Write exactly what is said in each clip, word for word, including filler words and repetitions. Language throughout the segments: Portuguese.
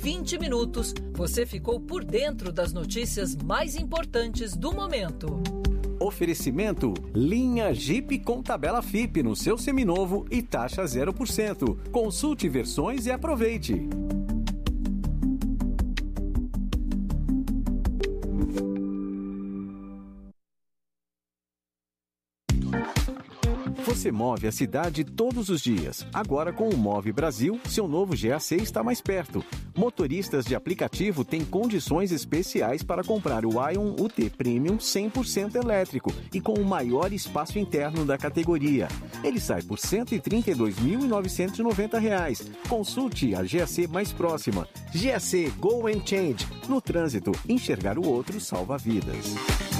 vinte minutos, você ficou por dentro das notícias mais importantes do momento. Oferecimento: linha Jeep com tabela F I P no seu seminovo e taxa zero por cento. Consulte versões e aproveite. Você move a cidade todos os dias. Agora com o Move Brasil, seu novo G A C está mais perto. Motoristas de aplicativo têm condições especiais para comprar o Ion U T Premium cem por cento elétrico e com o maior espaço interno da categoria. Ele sai por cento e trinta e dois mil novecentos e noventa reais. Consulte a G A C mais próxima. G A C Go and Change. No trânsito, enxergar o outro salva vidas.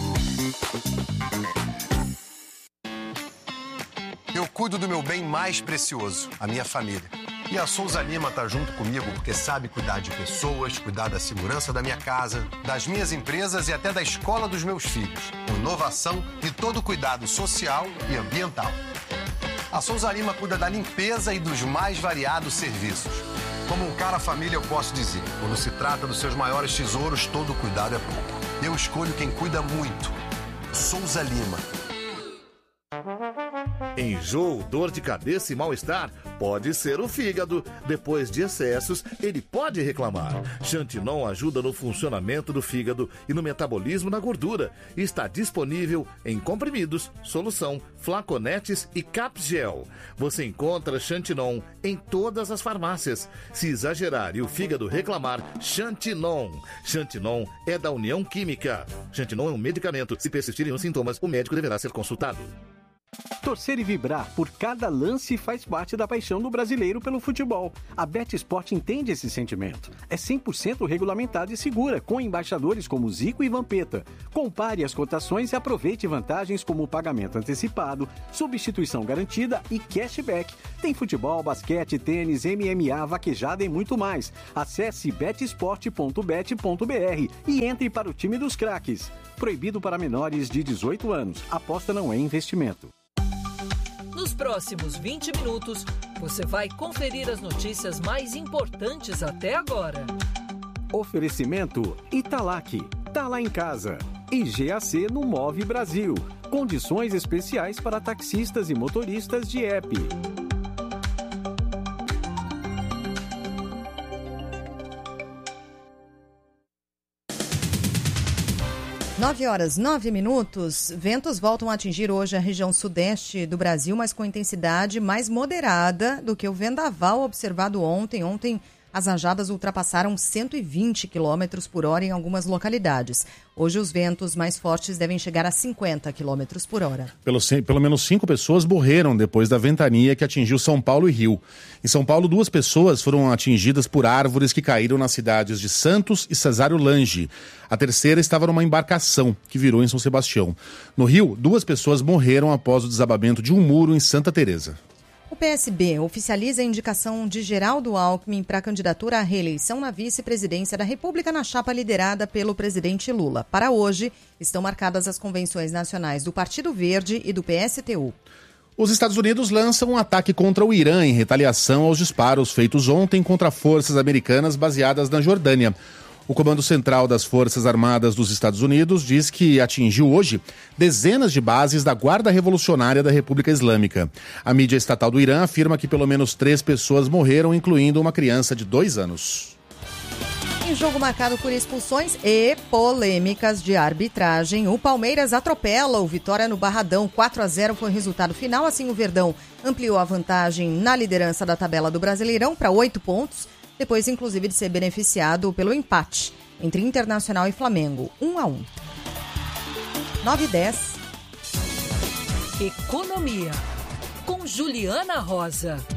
Eu cuido do meu bem mais precioso, a minha família. E a Souza Lima tá junto comigo porque sabe cuidar de pessoas, cuidar da segurança da minha casa, das minhas empresas e até da escola dos meus filhos. Com inovação e todo o cuidado social e ambiental. A Souza Lima cuida da limpeza e dos mais variados serviços. Como um cara família, eu posso dizer, quando se trata dos seus maiores tesouros, todo cuidado é pouco. Eu escolho quem cuida muito. Souza Lima. Enjoo, dor de cabeça e mal-estar? Pode ser o fígado. Depois de excessos, ele pode reclamar. Xantinon ajuda no funcionamento do fígado e no metabolismo da gordura. Está disponível em comprimidos, solução, flaconetes e capgel. Você encontra Xantinon em todas as farmácias. Se exagerar e o fígado reclamar, Xantinon. Xantinon é da União Química. Xantinon é um medicamento. Se persistirem os sintomas, o médico deverá ser consultado. Torcer e vibrar por cada lance faz parte da paixão do brasileiro pelo futebol. A BetSport entende esse sentimento. É cem por cento regulamentada e segura, com embaixadores como Zico e Vampeta. Compare as cotações e aproveite vantagens como pagamento antecipado, substituição garantida e cashback. Tem futebol, basquete, tênis, M M A, vaquejada e muito mais. Acesse betsport ponto bet ponto br e entre para o time dos craques. Proibido para menores de dezoito anos. Aposta não é investimento. Nos próximos vinte minutos, você vai conferir as notícias mais importantes até agora. Oferecimento: Italac, tá lá em casa. E G A C no Move Brasil. Condições especiais para taxistas e motoristas de app. nove horas, nove minutos. Ventos voltam a atingir hoje a região sudeste do Brasil, mas com intensidade mais moderada do que o vendaval observado ontem. Ontem, as rajadas ultrapassaram cento e vinte quilômetros por hora em algumas localidades. Hoje, os ventos mais fortes devem chegar a cinquenta quilômetros por hora. Pelo, pelo menos cinco pessoas morreram depois da ventania que atingiu São Paulo e Rio. Em São Paulo, duas pessoas foram atingidas por árvores que caíram nas cidades de Santos e Cesário Lange. A terceira estava numa embarcação que virou em São Sebastião. No Rio, duas pessoas morreram após o desabamento de um muro em Santa Teresa. O P S B oficializa a indicação de Geraldo Alckmin para a candidatura à reeleição na vice-presidência da República na chapa liderada pelo presidente Lula. Para hoje, estão marcadas as convenções nacionais do Partido Verde e do P S T U. Os Estados Unidos lançam um ataque contra o Irã em retaliação aos disparos feitos ontem contra forças americanas baseadas na Jordânia. O Comando Central das Forças Armadas dos Estados Unidos diz que atingiu hoje dezenas de bases da Guarda Revolucionária da República Islâmica. A mídia estatal do Irã afirma que pelo menos três pessoas morreram, incluindo uma criança de dois anos. Em jogo marcado por expulsões e polêmicas de arbitragem, o Palmeiras atropela o Vitória no Barradão. quatro a zero foi o resultado final, assim o Verdão ampliou a vantagem na liderança da tabela do Brasileirão para oito pontos. Depois, inclusive, de ser beneficiado pelo empate entre Internacional e Flamengo, um a um. nove e dez. Economia, com Juliana Rosa.